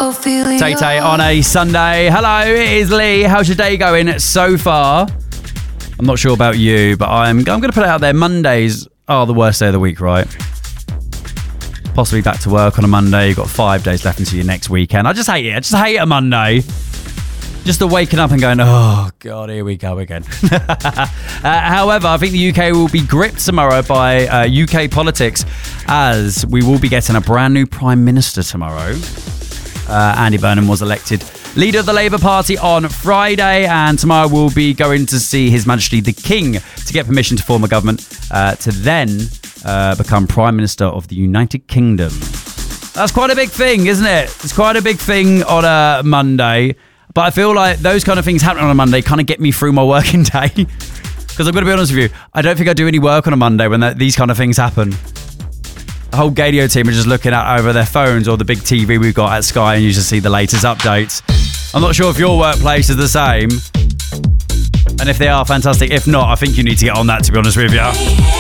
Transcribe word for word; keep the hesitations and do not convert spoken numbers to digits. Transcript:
Ophelia. Tay Tay on a Sunday. Hello, it is Lee. How's your day going so far? I'm not sure about you, but I'm I'm going to put it out there. Mondays are the worst day of the week, right? Possibly back to work on a Monday. You've got five days left until your next weekend. I just hate it. I just hate a Monday. Just the waking up and going, oh, God, here we go again. uh, however, I think the U K will be gripped tomorrow by uh, U K politics, as we will be getting a brand new Prime Minister tomorrow. Uh, Andy Burnham was elected leader of the Labour Party on Friday, and tomorrow we'll be going to see His Majesty the King to get permission to form a government uh, to then uh, become Prime Minister of the United Kingdom. That's quite a big thing, isn't it? It's quite a big thing on a Monday. But I feel like those kind of things happening on a Monday kind of get me through my working day. Because I'm going to be honest with you, I don't think I do any work on a Monday when that, these kind of things happen. The whole Gadio team are just looking at over their phones or the big T V we've got at Sky, and you just see the latest updates. I'm not sure if your workplace is the same. And if they are, fantastic. If not, I think you need to get on that, to be honest with you.